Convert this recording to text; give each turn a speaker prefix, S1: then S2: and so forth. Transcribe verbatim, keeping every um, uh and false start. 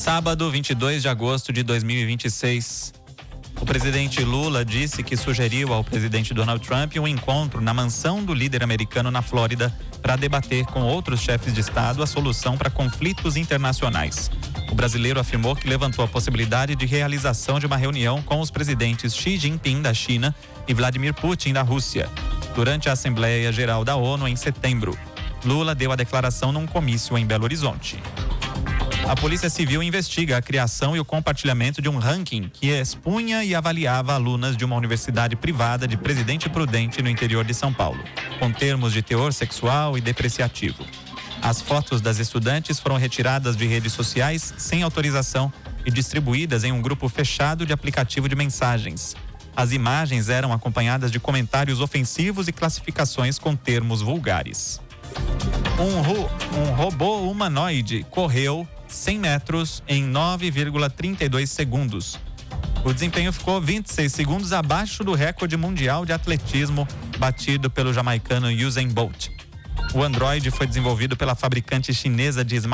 S1: Sábado, vinte e dois de agosto de dois mil e vinte e seis. O presidente Lula disse que sugeriu ao presidente Donald Trump um encontro na mansão do líder americano na Flórida para debater com outros chefes de Estado a solução para conflitos internacionais. O brasileiro afirmou que levantou a possibilidade de realização de uma reunião com os presidentes Xi Jinping da China e Vladimir Putin da Rússia, durante a Assembleia Geral da ONU em setembro. Lula deu a declaração num comício em Belo Horizonte. A Polícia Civil investiga a criação e o compartilhamento de um ranking que expunha e avaliava alunas de uma universidade privada de Presidente Prudente no interior de São Paulo, com termos de teor sexual e depreciativo. As fotos das estudantes foram retiradas de redes sociais sem autorização e distribuídas em um grupo fechado de aplicativo de mensagens. As imagens eram acompanhadas de comentários ofensivos e classificações com termos vulgares. Um, ro- um robô humanoide correu cem metros em nove vírgula trinta e dois segundos. O desempenho ficou vinte e seis segundos abaixo do recorde mundial de atletismo batido pelo jamaicano Usain Bolt. O Android foi desenvolvido pela fabricante chinesa de